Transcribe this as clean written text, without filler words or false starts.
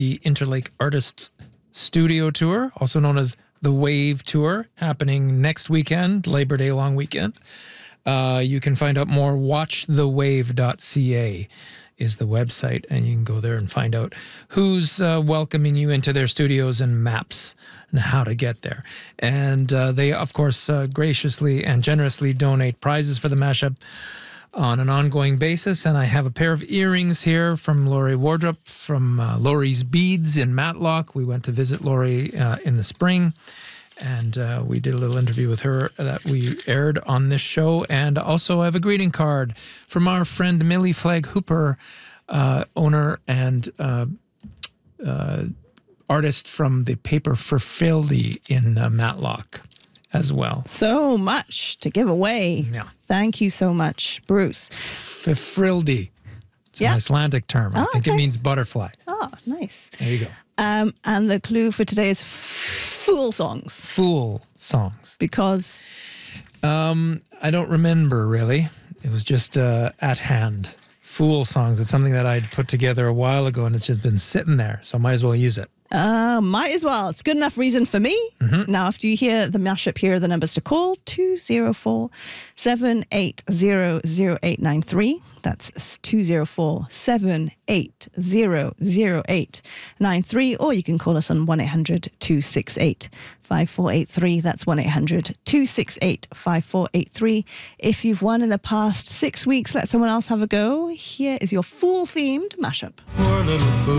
the Interlake Artists Studio Tour, also known as the Wave Tour, happening next weekend, Labor Day long weekend. You can find out more. watchthewave.ca is the website, and you can go there and find out who's welcoming you into their studios and maps and how to get there. And they, of course, graciously and generously donate prizes for the mashup on an ongoing basis. And I have a pair of earrings here from Laurie Wardrop from Laurie's Beads in Matlock. We went to visit Laurie in the spring, and we did a little interview with her that we aired on this show. And also I have a greeting card from our friend Millie Flagg Hooper, owner and artist from the Paper for Fildy in Matlock as well. So much to give away. Yeah. Thank you so much, Bruce. Frildy. It's an Icelandic term. I think it means butterfly. Oh, nice. There you go. And the clue for today is Fool Songs. Fool songs. Because? I don't remember, really. It was just at hand. Fool songs. It's something that I'd put together a while ago, and it's just been sitting there, so I might as well use it. Might as well. It's good enough reason for me. Mm-hmm. Now, after you hear the mashup, here are the numbers to call. 204-780-0893. That's 204-780-0893. Or you can call us on 1-800-268-5483. That's 1-800-268-5483. If you've won in the past 6 weeks, let someone else have a go. Here is your Fool-themed mashup. Poor little fool.